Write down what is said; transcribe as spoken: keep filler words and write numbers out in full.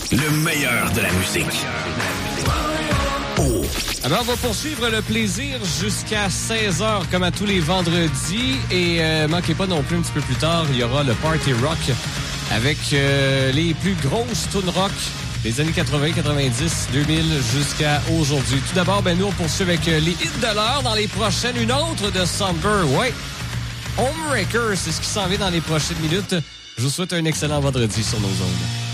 Le meilleur de la musique. Oh. Alors, on va poursuivre le plaisir jusqu'à seize heures, comme à tous les vendredis. Et euh, manquez pas non plus, un petit peu plus tard, il y aura le Party Rock avec euh, les plus grosses tunes rock des années quatre-vingts, quatre-vingt-dix, deux mille jusqu'à aujourd'hui. Tout d'abord, ben nous, on poursuit avec euh, les hits de l'heure dans les prochaines. Une autre de Somber, ouais. Homewrecker, c'est ce qui s'en vient dans les prochaines minutes. Je vous souhaite un excellent vendredi sur nos ondes.